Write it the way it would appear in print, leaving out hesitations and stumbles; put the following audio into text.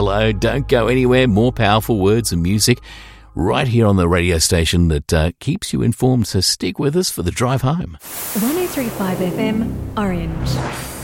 hello. Don't go anywhere. More powerful words and music right here on the radio station that keeps you informed. So stick with us for the drive home. 103.5 FM, Orange.